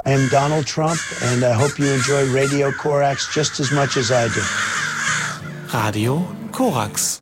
I am Donald Trump and I hope you enjoy Radio Korax just as much as I do. Radio Korax.